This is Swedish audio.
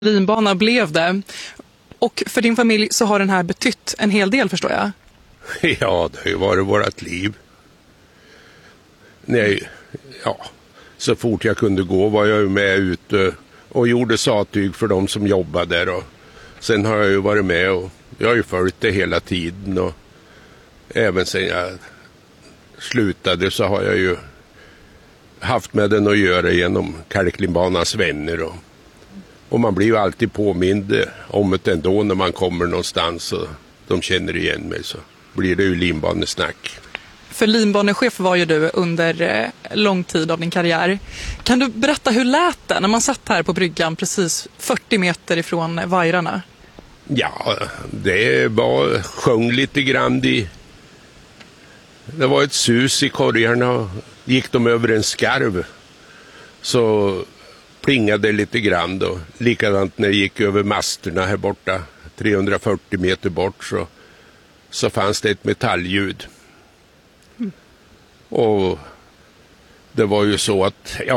linbana blev det. Och för din familj så har den här betytt en hel del, förstår jag. Ja, det har ju varit vårt liv. Nej, ja. Så fort jag kunde gå var jag med ute och gjorde sattyg för de som jobbade där. Och sen har jag ju varit med och jag har ju följt det hela tiden. Och även sen jag slutade så har jag ju haft med den att göra genom Kalklinbanans vänner. Och man blir ju alltid påmind om det ändå när man kommer någonstans och de känner igen mig, så blir det ju linbanesnack. För linbanechef var ju du under lång tid av din karriär. Kan du berätta hur lät det när man satt här på bryggan precis 40 meter ifrån vajrarna? Ja, det var sjöng lite grann. Det var ett sus i korgarna. Gick de över en skarv så plingade lite grann då. Likadant när jag gick över masterna här borta 340 meter bort så fanns det ett metallljud. Och det var ju så att